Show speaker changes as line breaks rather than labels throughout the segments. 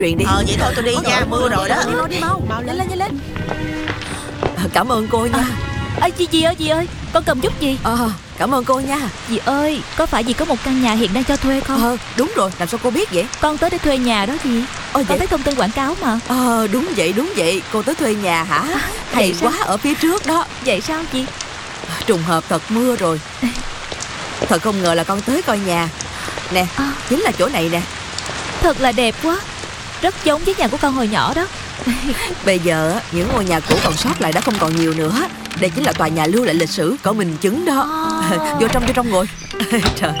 Chuyện đi.
Vậy thôi tôi đi nha, mưa rồi đó.
Đi mau, nhanh lên, nhanh lên.
Cảm ơn cô nha.
Dì ơi, con cần giúp gì?
Cảm ơn cô nha.
Dì ơi, có phải dì có một căn nhà hiện đang cho thuê không?
Đúng rồi, làm sao cô biết vậy?
Con tới để thuê nhà đó dì. Con thấy thông tin quảng cáo mà.
Đúng vậy, cô tới thuê nhà hả? Hay quá, ở phía trước đó.
Vậy sao dì?
Trùng hợp thật, mưa rồi. Thật không ngờ là con tới coi nhà. Nè, chính là chỗ này nè.
Thật là đẹp quá, rất giống với nhà của con hồi nhỏ đó.
Bây giờ những ngôi nhà cũ còn sót lại đó không còn nhiều nữa. Đây chính là tòa nhà lưu lại lịch sử, có minh chứng đó. Vô trong ngồi. Trời.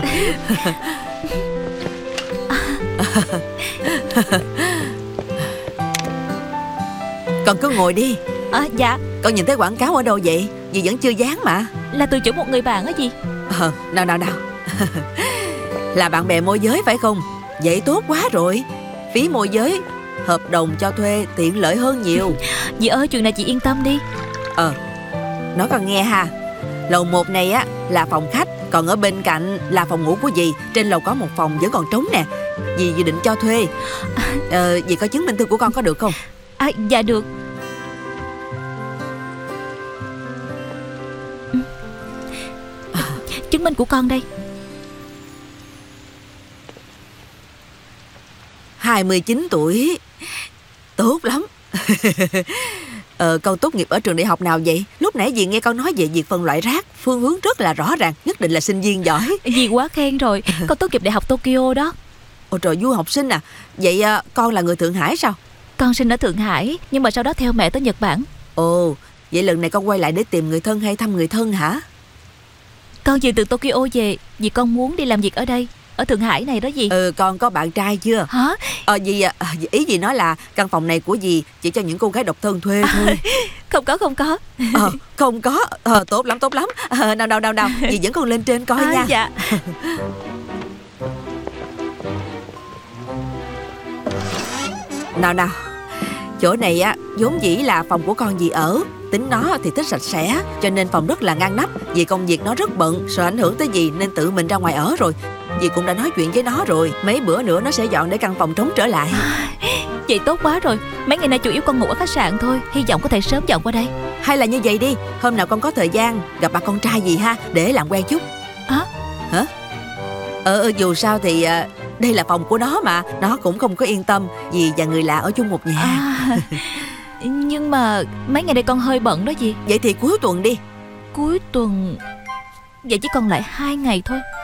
Con cứ ngồi đi.
Dạ.
Con nhìn thấy quảng cáo ở đâu vậy? Dì vẫn chưa dán mà.
Là từ chỗ một người bạn á dì.
Nào Là bạn bè môi giới phải không? Vậy tốt quá rồi. Phí môi giới, hợp đồng cho thuê tiện lợi hơn nhiều.
Dì ơi, chuyện này chị yên tâm đi.
Nói con nghe ha. Lầu 1 này á là phòng khách, còn ở bên cạnh là phòng ngủ của dì. Trên lầu có một phòng vẫn còn trống nè. Dì dự định cho thuê. Dì có chứng minh thư của con có được không?
Dạ được. Chứng minh của con đây.
29 tuổi. Tốt lắm. Con tốt nghiệp ở trường đại học nào vậy? Lúc nãy dì nghe con nói về việc phân loại rác, phương hướng rất là rõ ràng, nhất định là sinh viên giỏi.
Dì quá khen rồi. Con tốt nghiệp đại học Tokyo đó.
Ôi trời, du học sinh à? Vậy con là người Thượng Hải sao?
Con sinh ở Thượng Hải, nhưng mà sau đó theo mẹ tới Nhật Bản.
Ồ, vậy lần này con quay lại để tìm người thân hay thăm người thân hả?
Con vừa từ Tokyo về vì con muốn đi làm việc ở đây, ở Thượng Hải này đó dì.
Con có bạn trai chưa?
Hả?
Ý dì nói là căn phòng này của dì chỉ cho những cô gái độc thân thuê thôi.
Không có.
Không có. Tốt lắm. Nào dì dẫn con lên trên coi nha.
Dạ.
Nào chỗ này á vốn dĩ là phòng của con dì ở. Tính nó thì thích sạch sẽ, cho nên phòng rất là ngăn nắp. Vì công việc nó rất bận, sợ ảnh hưởng tới dì nên tự mình ra ngoài ở rồi. Dì cũng đã nói chuyện với nó rồi, mấy bữa nữa nó sẽ dọn để căn phòng trống trở lại.
Vậy tốt quá rồi. Mấy ngày nay chủ yếu con ngủ ở khách sạn thôi, hy vọng có thể sớm dọn qua đây.
Hay là như vậy đi, hôm nào con có thời gian gặp bà con trai dì ha, để làm quen chút. Hả? Dù sao thì đây là phòng của nó mà. Nó cũng không có yên tâm dì và người lạ ở chung một nhà.
Nhưng mà mấy ngày đây con hơi bận đó dì.
Vậy thì cuối tuần đi.
Cuối tuần? Vậy chỉ còn lại 2 ngày thôi.